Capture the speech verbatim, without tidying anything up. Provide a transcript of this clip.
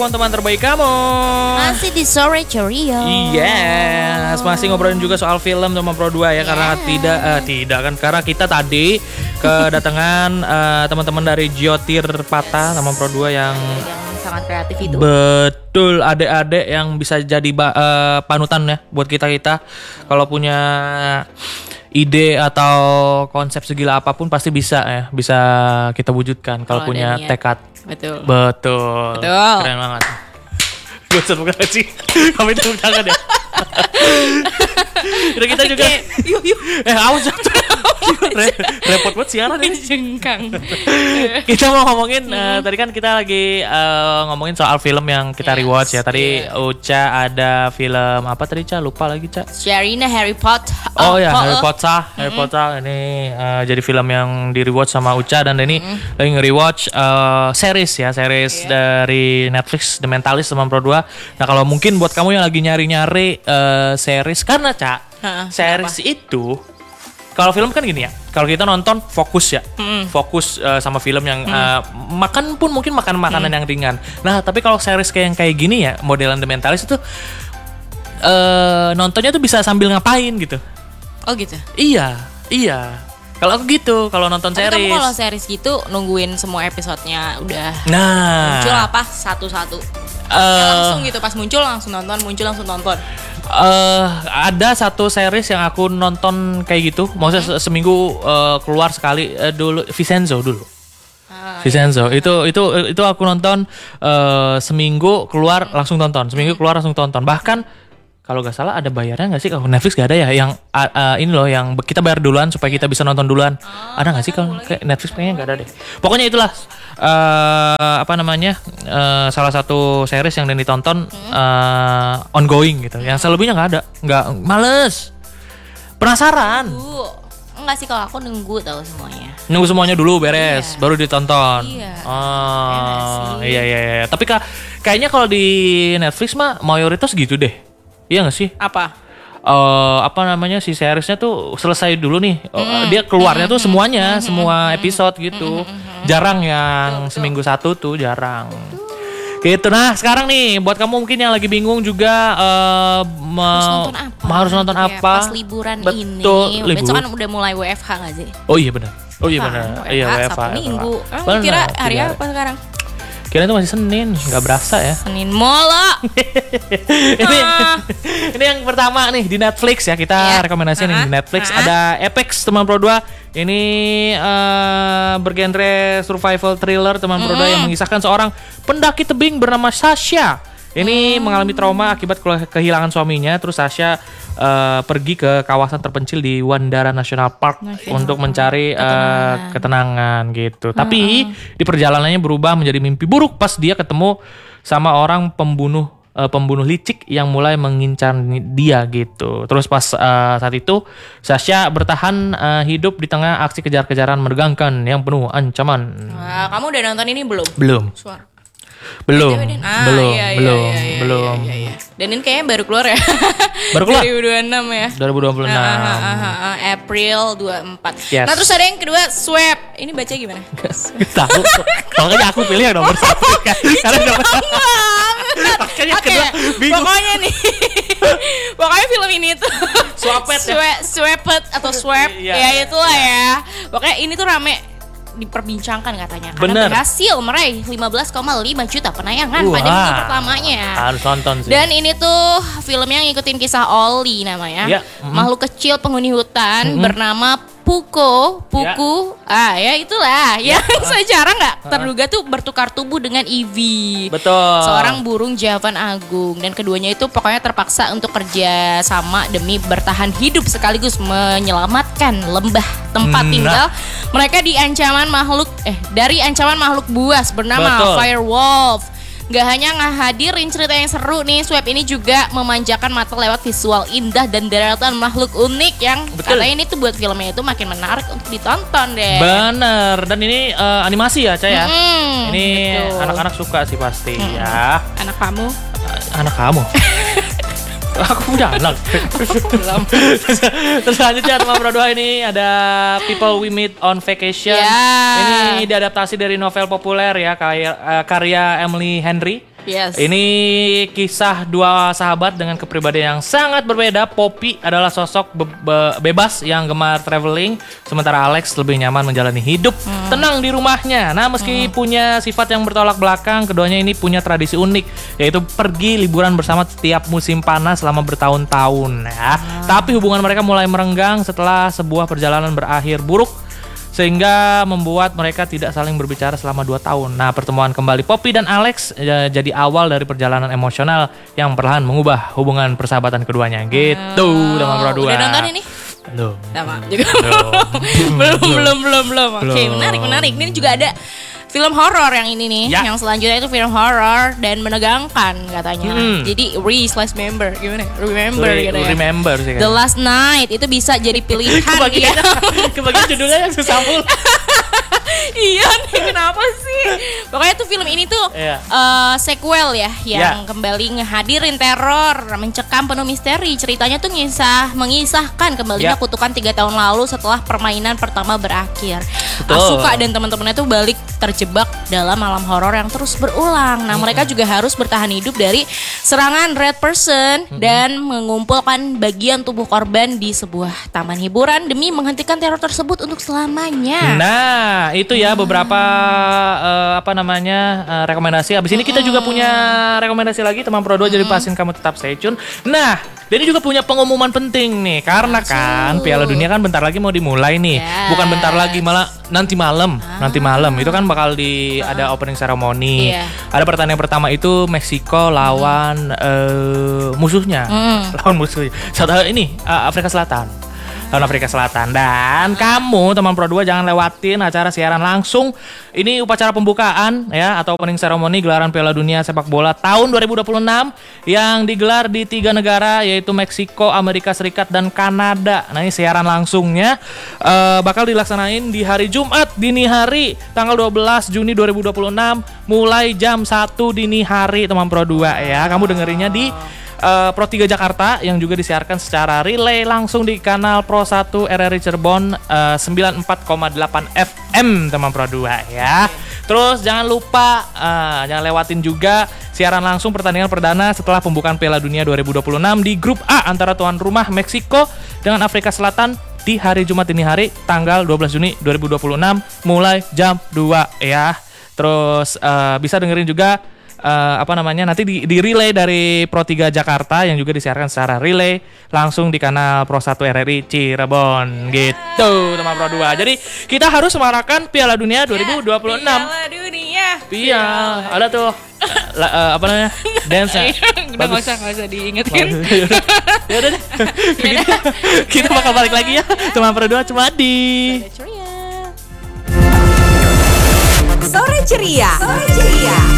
Teman terbaik kamu masih di sore ceria. Yes, masih ngobrolin juga soal film Teman Pro dua ya. Yeah. Karena tidak uh, tidak kan karena kita tadi kedatangan uh, teman-teman dari Jiotir Pata yes. Teman Pro dua yang yang sangat kreatif itu. Betul, adik-adik yang bisa jadi uh, panutan ya buat kita-kita. Kalau punya ide atau konsep segila apapun pasti bisa ya, bisa kita wujudkan kalau punya tekad. Betul. Betul. Betul. Keren banget. Gue tepuk tangan sih. Kami tepuk tangan ya. Udah kita juga. Yuk yuk. Eh awas Re- repot banget siaran ini. Jengkang. Kita mau ngomongin hmm. uh, tadi kan kita lagi uh, ngomongin soal film yang kita yes, rewatch ya. Tadi yeah. Uca ada film apa tadi Ca? Lupa lagi Ca. Sharina Harry Potter. Oh, oh ya oh, Harry oh. Potter. Harry mm-hmm. Potter ini uh, jadi film yang di rewatch sama Uca dan ini mm-hmm. lagi nge-rewatch uh, series ya, series yeah. dari Netflix The Mentalist Teman Pro dua. Nah, kalau mungkin buat kamu yang lagi nyari-nyari uh, series karena Ca, uh, series kenapa? Itu kalau film kan gini ya, kalau kita nonton fokus ya, mm. fokus uh, sama film yang mm. uh, makan pun mungkin makan makanan mm. yang ringan. Nah, tapi kalau series kayak yang kayak gini ya, modelan The Mentalist itu uh, nontonnya tuh bisa sambil ngapain gitu. Oh gitu? Iya, iya. Kalau aku gitu, kalau nonton tapi series. Kamu kalau series gitu nungguin semua episodenya udah nah. muncul apa satu-satu. Uh, ya langsung gitu pas muncul langsung nonton, muncul langsung nonton. Uh, ada satu series yang aku nonton kayak gitu, maksudnya hmm. seminggu uh, keluar sekali uh, dulu Vincenzo dulu. Ah, Vincenzo iya. itu itu itu aku nonton uh, seminggu keluar hmm. langsung tonton, seminggu keluar langsung tonton. Bahkan kalau nggak salah ada bayarnya nggak sih? Kalau Netflix nggak ada ya? Yang uh, uh, ini loh, yang kita bayar duluan supaya kita bisa nonton duluan. Oh, ada nggak sih kalau kayak Netflix kayaknya nggak ada deh. Pokoknya itulah uh, apa namanya uh, salah satu series yang ditonton uh, ongoing gitu. Yang selebihnya nggak ada, nggak males, penasaran. Uh, enggak sih kalau aku nunggu tahu semuanya. Nunggu semuanya dulu beres, iya. baru ditonton. Iya. Oh, iya iya iya. Tapi kak, kayaknya kalau di Netflix mah mayoritas gitu deh. Iya gak sih? Apa? Uh, apa namanya si seriesnya tuh selesai dulu nih. Mm. Dia keluarnya tuh semuanya, mm-hmm. semua episode gitu. Mm-hmm. Jarang yang betul, seminggu betul. Satu tuh jarang. Betul. Gitu. Nah sekarang nih buat kamu mungkin yang lagi bingung juga uh, harus nonton apa? Harus nonton ya, apa? Pas liburan betul, ini. Libur. Besok kan udah mulai W F H gak sih? Oh iya benar. Oh iya benar. Iya W F H. Sabtu Minggu. Emang kira hari apa sekarang? Kira itu masih Senin, nggak berasa ya. Senin molo. ini, ah. ini yang pertama nih di Netflix ya, kita yeah. rekomendasiin uh-huh. di Netflix uh-huh. ada Apex Teman Pro dua. Ini uh, bergenre survival thriller Teman Pro dua mm. yang mengisahkan seorang pendaki tebing bernama Sasha. Ini mm. mengalami trauma akibat kehilangan suaminya, terus Sasha uh, pergi ke kawasan terpencil di Wandara National Park National untuk mencari ketenangan, uh, ketenangan gitu. Uh-uh. Tapi di perjalanannya berubah menjadi mimpi buruk pas dia ketemu sama orang pembunuh uh, pembunuh licik yang mulai mengincar dia gitu. Terus pas uh, saat itu Sasha bertahan uh, hidup di tengah aksi kejar-kejaran menegangkan yang penuh ancaman. Nah, kamu udah nonton ini belum? Belum. Suara. Belum, ah, belum, iya, iya, belum, iya, iya, belum. Iya, iya, iya. Dan ini kayaknya baru keluar ya. Baru keluar. dua ribu dua puluh enam ya. dua ribu dua puluh enam. Ah, ah, ah, ah, ah, April dua puluh empat. Yes. Nah terus ada yang kedua Swap. Ini baca gimana? Tahu. Makanya aku pilih yang nomor satu kan. Karena nomor satu. Makanya okay, kedua bingung. Pokoknya nih. Pokoknya film ini tuh Swapet ya. Swapet atau Swap. Iya, ya itulah iya. ya. Pokoknya ini tuh rame diperbincangkan katanya bener. karena berhasil meraih lima belas koma lima juta penayangan Wah, pada minggu pertamanya. Harus nonton sih. Dan ini tuh filmnya ngikutin kisah Oli namanya. Ya, mm-hmm. Makhluk kecil penghuni hutan mm-hmm. bernama Puko, Puku, ya. ah ya itulah ya. Yang secara nggak terduga tuh bertukar tubuh dengan Ivy. Betul. Seorang burung Javan agung dan keduanya itu pokoknya terpaksa untuk kerja sama demi bertahan hidup sekaligus menyelamatkan lembah tempat hmm, tinggal. Nah. Mereka di ancaman makhluk eh dari ancaman makhluk buas bernama Betul. Firewolf. Gak hanya ngehadirin cerita yang seru nih, Swap ini juga memanjakan mata lewat visual indah dan deretan makhluk unik yang Betul. Katanya ini tuh buat filmnya itu makin menarik untuk ditonton deh. Bener, dan ini uh, animasi ya Cah ya. Hmm, ini betul. Anak-anak suka sih pasti hmm. ya. Anak kamu? Uh, anak kamu? Aku punya anak. Belum. Terus selanjutnya Teman Pro dua ini ada People We Meet on Vacation. Yeah. Ini diadaptasi dari novel populer ya karya, uh, karya Emily Henry. Yes. Ini kisah dua sahabat dengan kepribadian yang sangat berbeda. Poppy adalah sosok be- be- bebas yang gemar traveling, sementara Alex lebih nyaman menjalani hidup hmm. tenang di rumahnya. Nah, meski hmm. punya sifat yang bertolak belakang, keduanya ini punya tradisi unik, yaitu pergi liburan bersama setiap musim panas selama bertahun-tahun ya. Hmm. Tapi hubungan mereka mulai merenggang setelah sebuah perjalanan berakhir buruk, sehingga membuat mereka tidak saling berbicara selama dua tahun. Nah, pertemuan kembali Poppy dan Alex ya, jadi awal dari perjalanan emosional yang perlahan mengubah hubungan persahabatan keduanya. Gitu, teman Pro dua. Udah nonton ini? Belum. Sama juga. belum, belum, belum, belum. Oke, okay, menarik, menarik. Ini juga ada film horor yang ini nih, ya. Yang selanjutnya itu film horor dan menegangkan katanya. Hmm. Jadi re slash member gimana? Remember Re- gitu ya. Remember sih. The Last Night itu bisa jadi pilihan kebagian, ya. Kebagian judulnya yang susah mulu. Iya nih, kenapa sih? Pokoknya tuh film ini tuh yeah. uh, sequel ya, yang yeah. kembali ngehadirin teror, mencekam penuh misteri. Ceritanya tuh ngisah, mengisahkan kembalinya yeah. kutukan tiga tahun lalu setelah permainan pertama berakhir. Betul. Asuka dan teman-temannya tuh balik terjebak dalam malam horor yang terus berulang. Nah, mm-hmm. mereka juga harus bertahan hidup dari serangan red person mm-hmm. dan mengumpulkan bagian tubuh korban di sebuah taman hiburan demi menghentikan teror tersebut untuk selamanya. Nah, itu ya beberapa uh, apa namanya uh, rekomendasi. Abis ini kita juga punya rekomendasi lagi teman Pro dua, jadi pasin kamu tetap stay tune. Nah, dan ini juga punya pengumuman penting nih, karena kan Piala Dunia kan bentar lagi mau dimulai nih. Yes. Bukan bentar lagi, malah nanti malam. Ah. Nanti malam itu kan bakal di ah. ada opening ceremony. Yeah. Ada pertandingan pertama itu Meksiko lawan mm. uh, musuhnya. Mm. Lawan musuhnya. Satu ini uh, Afrika Selatan. Lawan Afrika Selatan. Dan kamu teman Pro dua jangan lewatin acara siaran langsung. Ini upacara pembukaan ya, atau opening ceremony gelaran Piala Dunia sepak bola tahun dua ribu dua puluh enam yang digelar di tiga negara, yaitu Meksiko, Amerika Serikat, dan Kanada. Nah, ini siaran langsungnya uh, bakal dilaksanain di hari Jumat dini hari tanggal dua belas Juni dua ribu dua puluh enam mulai jam satu dini hari teman Pro dua ya. Kamu dengerinnya di Uh, Pro tiga Jakarta yang juga disiarkan secara relay langsung di kanal Pro satu R R I Cirebon uh, sembilan puluh empat koma delapan F M teman Pro dua ya. Terus jangan lupa uh, jangan lewatin juga siaran langsung pertandingan perdana setelah pembukaan Piala Dunia dua ribu dua puluh enam di grup A antara tuan rumah Meksiko dengan Afrika Selatan di hari Jumat dini hari tanggal dua belas Juni dua ribu dua puluh enam mulai jam dua ya. Terus uh, bisa dengerin juga Uh, apa namanya nanti di, di relay dari Pro tiga Jakarta yang juga disiarkan secara relay langsung di kanal Pro satu R R I Cirebon gitu teman Pro dua. Jadi kita harus semarakan Piala Dunia dua ribu dua puluh enam. Piala Dunia. Piala ada tuh uh, uh, apa namanya dance-nya. Udah nggak usah nggak usah diingetin. Ya udah deh. kita, kita bakal balik lagi ya teman Pro dua cuma di Sore Ceria. Sore Ceria.